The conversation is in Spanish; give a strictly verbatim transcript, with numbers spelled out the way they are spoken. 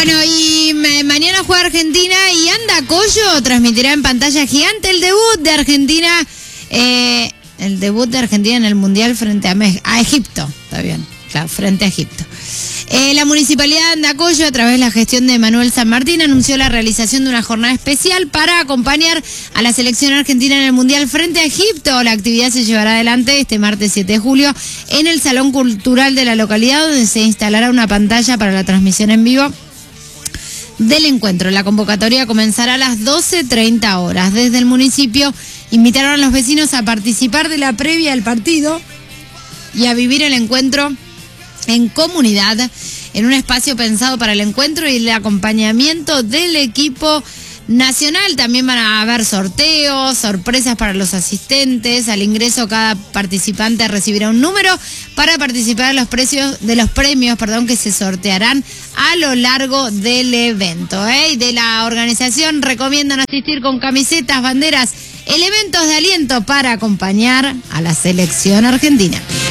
Bueno, y ma mañana juega Argentina y Andacollo transmitirá en pantalla gigante el debut de Argentina, eh, el debut de Argentina en el Mundial frente a, Me a Egipto, está bien, claro, frente a Egipto. Eh, la Municipalidad de Andacollo, a través de la gestión de Manuel San Martín, anunció la realización de una jornada especial para acompañar a la selección argentina en el Mundial frente a Egipto. La actividad se llevará adelante este martes siete de julio en el Salón Cultural de la localidad, donde se instalará una pantalla para la transmisión en vivo del encuentro. La convocatoria comenzará a las doce treinta horas. Desde el municipio invitaron a los vecinos a participar de la previa del partido y a vivir el encuentro en comunidad, en un espacio pensado para el encuentro y el acompañamiento del equipo nacional. También van a haber sorteos, sorpresas para los asistentes. Al ingreso, cada participante recibirá un número para participar en los precios de los premios, perdón, que se sortearán a lo largo del evento. ¿eh? Y de la organización recomiendan asistir con camisetas, banderas, elementos de aliento para acompañar a la selección argentina.